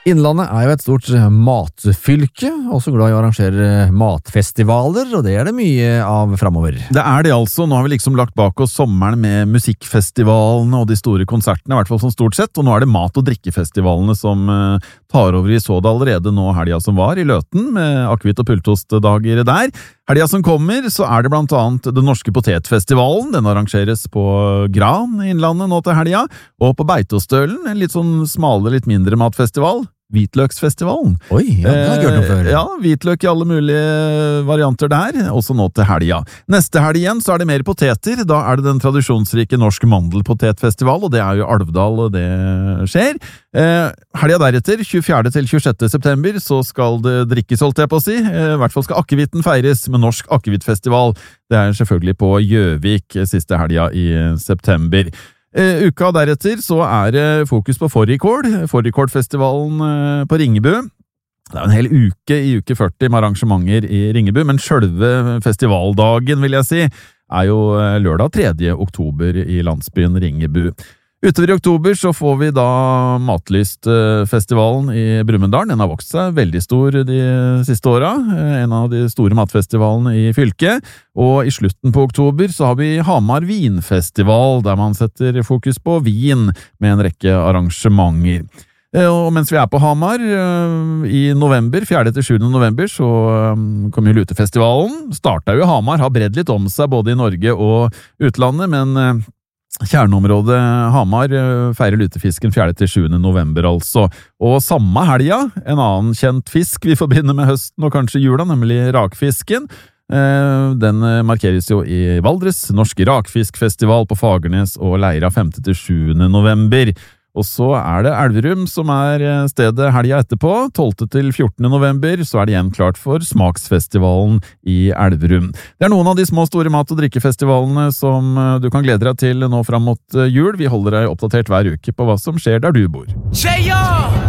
Innlandet jo et stort matfylke, også glad i å arrangere matfestivaler, og det det mye av fremover. Det det altså. Nå har vi liksom lagt bak oss sommeren med musikkfestivalene og de store konsertene, I hvert fall sånn stort sett, og nå det mat- og drikkefestivalene som tar over I så det allerede nå helga som var I Løten, med akvitt- og pultostdager der. Helga som kommer, så det blant annet Den norske potetfestivalen. Den arrangeres på Gran I Innlandet nå til helga, og på Beitostølen, en litt sånn smale, litt mindre matfestival. Hvitløksfestivalen. Oi, ja, det har jeg hørt om før. Ja, hvitløk I alle mulige varianter der, også nå til helga. Neste helg igjen så det mer poteter, da det den tradisjonsrike norsk mandelpotetfestival, og det jo Alvdal, og det skjer. Helga deretter, 24. til 26. september, så skal det drikkes, holdt jeg på å si. I hvert fall skal akevitten feires med norsk akevittfestival. Det selvfølgelig på Gjøvik siste helga I september. Uka deretter så det fokus på Fårikål-festivalen på Ringebu. Det en hel uke I uke 40 med arrangementer I Ringebu, men selve festivaldagen, vil jeg si, jo lørdag 3. oktober I landsbyen Ringebu. Utover I oktober så får vi da Matlystfestivalen I Brumunddal. Den har vokst seg veldig stor de siste åra. En av de store matfestivalene I fylket. Og I slutten på oktober så har vi Hamar Vinfestival, der man setter fokus på vin med en rekke arrangementer. Og mens vi på Hamar, I november, 4. til 7. november, så kom jo Lutefestivalen. Startet jo I Hamar, har bredd litt om seg både I Norge og utlandet, men kjerneområdet Hamar feirer lutefisken 4. til 7. november altså. Og samme helga, en annen kjent fisk vi forbinder med høsten og kanskje jula, nemlig rakfisken. Den markeres jo I Valdres, Norsk Rakfiskfestival på Fagernes og Leira 5. til 7. november. Og så det Elverum som stedet helga etterpå, 12. til 14. november, så det igjen klart for Smaksfestivalen I Elverum. Det noen av de små store mat- og drikkefestivalene som du kan glede deg til nå fram mot jul. Vi holder deg oppdatert hver uke på hva som skjer der du bor.